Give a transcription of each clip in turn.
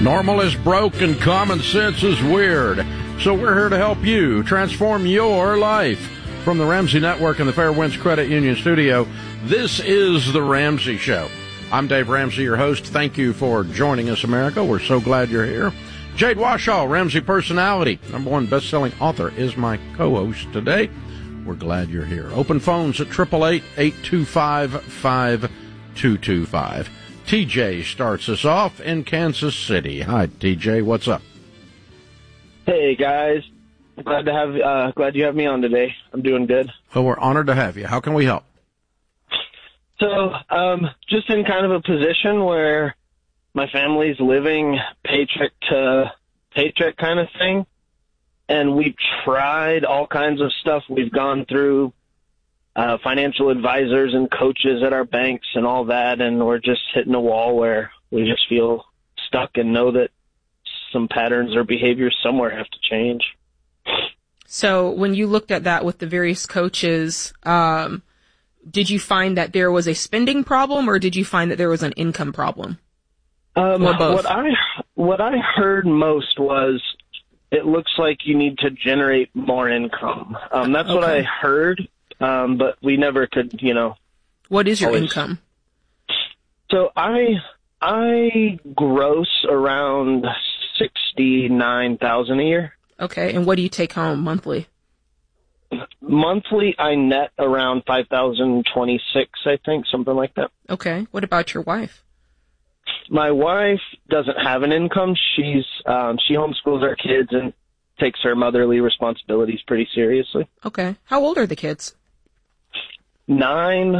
Normal is broke and common sense is weird. So we're here to help you transform your life. From the Ramsey Network and the Fairwinds Credit Union studio, this is The Ramsey Show. I'm Dave Ramsey, your host. Thank you for joining us, America. We're so glad you're here. Jade Washaw, Ramsey personality, #1 best-selling author, is my co-host today. We're glad you're here. Open phones at 888-825-5225. TJ starts us off in Kansas City. Hi, TJ. What's up? Hey, guys. Glad you have me on today. I'm doing good. Well, we're honored to have you. How can we help? So, just in kind of a position where my family's living paycheck to paycheck kind of thing, and we've tried all kinds of stuff. We've gone through financial advisors and coaches at our banks and all that, and we're just hitting a wall where we just feel stuck and know that some patterns or behaviors somewhere have to change. So when you looked at that with the various coaches, did you find that there was a spending problem, or did you find that there was an income problem? Or both? What I heard most was it looks like you need to generate more income. That's okay. What I heard. But we never could, What is your income? So I gross around $69,000 a year. Okay, and what do you take home monthly? Monthly, I net around $5,026, I think, something like that. Okay, what about your wife? My wife doesn't have an income. She homeschools our kids and takes her motherly responsibilities pretty seriously. Okay, how old are the kids? 9,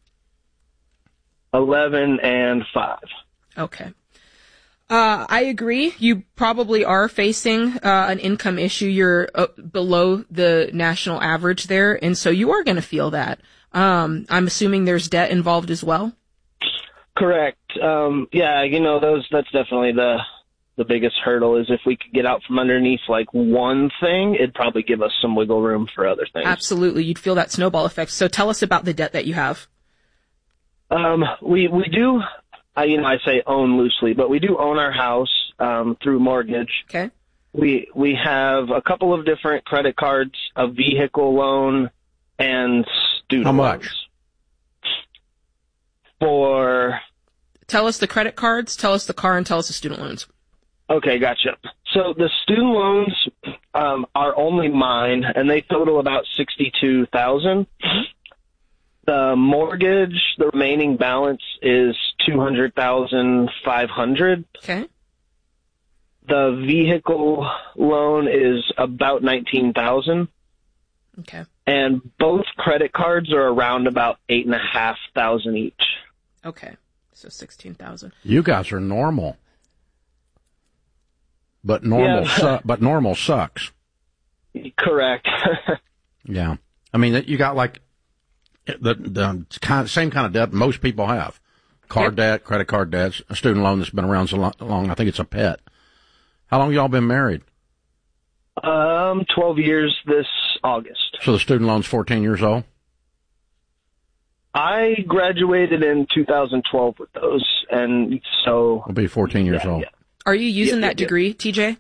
11, and 5. Okay. I agree. You probably are facing an income issue. You're below the national average there, and so you are going to feel that. I'm assuming there's debt involved as well? Correct. That's definitely the biggest hurdle is if we could get out from underneath like one thing, it'd probably give us some wiggle room for other things. Absolutely. You'd feel that snowball effect. So tell us about the debt that you have. We do, I say own loosely, but we do own our house through mortgage. Okay. We have a couple of different credit cards, a vehicle loan, and student loans. How much? Tell us the credit cards, tell us the car, and tell us the student loans. Okay, gotcha. So the student loans are only mine, and they total about $62,000. The mortgage, the remaining balance is $200,500. Okay. The vehicle loan is about $19,000. Okay. And both credit cards are around about $8,500 each. Okay, so $16,000. You guys are normal. But normal sucks. Correct. Yeah. I mean, you got like the same kind of debt most people have. Card debt, credit card debts, a student loan that's been around so long. I think it's a pet. How long y'all been married? 12 years this August. So the student loan's 14 years old? I graduated in 2012 with those, and so... It'll be 14 years old. Yeah. Are you using that degree, TJ?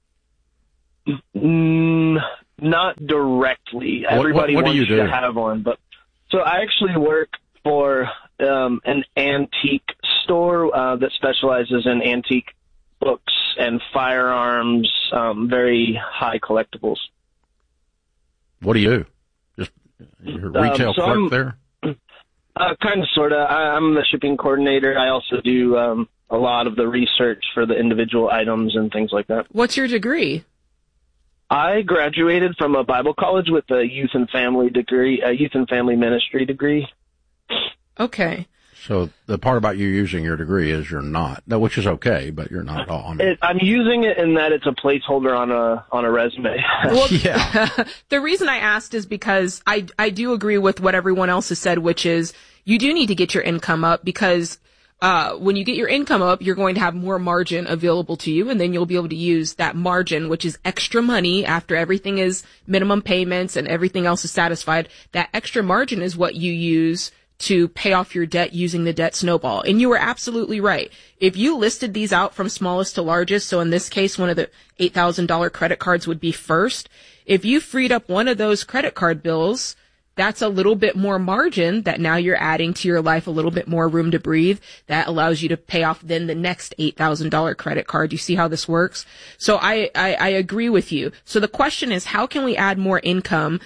Not directly. Everybody what wants do you do? to have one, but so I actually work for an antique store that specializes in antique books and firearms, very high collectibles. What do you do? Just you're a retail clerk there? Kind of, sort of. I'm the shipping coordinator. I also do a lot of the research for the individual items and things like that. What's your degree? I graduated from a Bible college with a youth and family ministry degree. Okay. So the part about you using your degree is you're not, which is okay, but you're not on it. I'm using it in that it's a placeholder on a resume. Well, yeah. The reason I asked is because I do agree with what everyone else has said, which is you do need to get your income up because when you get your income up, you're going to have more margin available to you, and then you'll be able to use that margin, which is extra money after everything is minimum payments and everything else is satisfied. That extra margin is what you use to pay off your debt using the debt snowball. And you were absolutely right. If you listed these out from smallest to largest, so in this case, one of the $8,000 credit cards would be first. If you freed up one of those credit card bills, that's a little bit more margin that now you're adding to your life, a little bit more room to breathe. That allows you to pay off then the next $8,000 credit card. You see how this works? So I agree with you. So the question is, how can we add more income?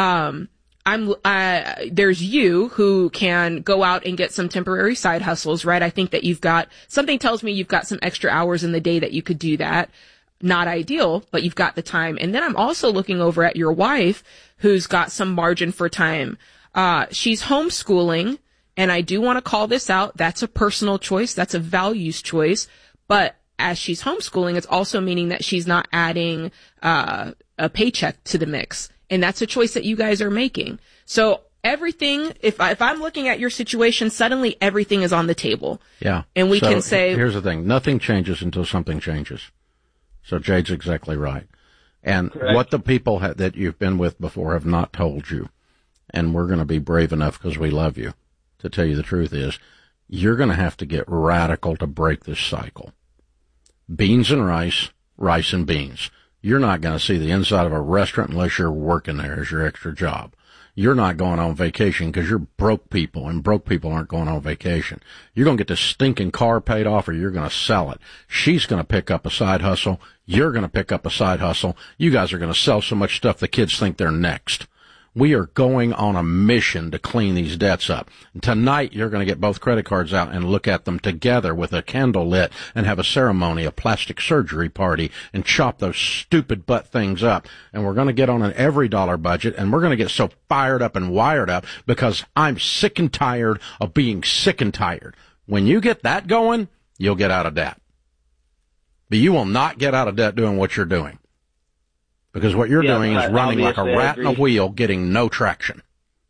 There's you who can go out and get some temporary side hustles, right? I think that something tells me you've got some extra hours in the day that you could do that. Not ideal, but you've got the time. And then I'm also looking over at your wife who's got some margin for time. She's homeschooling, and I do want to call this out. That's a personal choice. That's a values choice. But as she's homeschooling, it's also meaning that she's not adding a paycheck to the mix. And that's a choice that you guys are making. So everything, if I'm looking at your situation, suddenly everything is on the table. Yeah. And we can say, here's the thing. Nothing changes until something changes. So Jade's exactly right. And Correct. What the people that you've been with before have not told you, and we're going to be brave enough because we love you to tell you the truth is, you're going to have to get radical to break this cycle. Beans and rice, rice and beans. You're not going to see the inside of a restaurant unless you're working there as your extra job. You're not going on vacation because you're broke people, and broke people aren't going on vacation. You're going to get this stinking car paid off, or you're going to sell it. She's going to pick up a side hustle. You're going to pick up a side hustle. You guys are going to sell so much stuff the kids think they're next. We are going on a mission to clean these debts up. And tonight, you're going to get both credit cards out and look at them together with a candle lit and have a ceremony, a plastic surgery party, and chop those stupid butt things up. And we're going to get on an every dollar budget, and we're going to get so fired up and wired up because I'm sick and tired of being sick and tired. When you get that going, you'll get out of debt. But you will not get out of debt doing what you're doing. Because what you're doing is running like a rat in a wheel, getting no traction.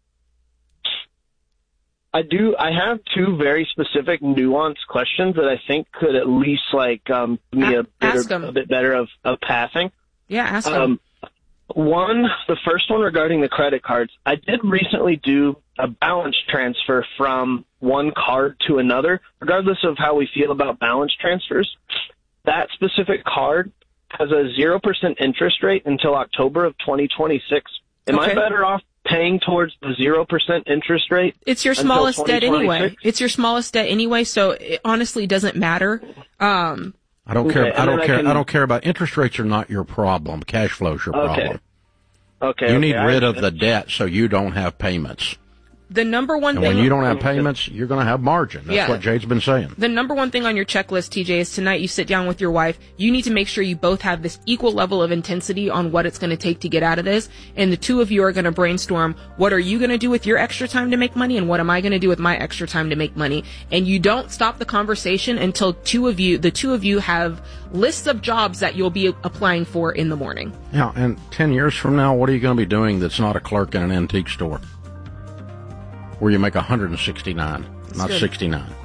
I have two very specific, nuanced questions that I think could at least give me a bit better of passing. Yeah, ask them. The first one regarding the credit cards. I did recently do a balance transfer from one card to another, regardless of how we feel about balance transfers. That specific card has a 0% interest rate until October of 2026. Am I better off paying towards the 0% interest rate? It's your smallest debt anyway. It's your smallest debt anyway, so it honestly doesn't matter. I don't care about interest rates are not your problem. Cash flow's your problem. You need rid of the debt so you don't have payments. The number one thing, when you don't have payments, you're going to have margin. That's what Jade's been saying. The number one thing on your checklist, TJ, is tonight you sit down with your wife. You need to make sure you both have this equal level of intensity on what it's going to take to get out of this. And the two of you are going to brainstorm, what are you going to do with your extra time to make money, and what am I going to do with my extra time to make money? And you don't stop the conversation until the two of you have lists of jobs that you'll be applying for in the morning. Yeah, and 10 years from now, what are you going to be doing that's not a clerk in an antique store? Where you make $169, not $69.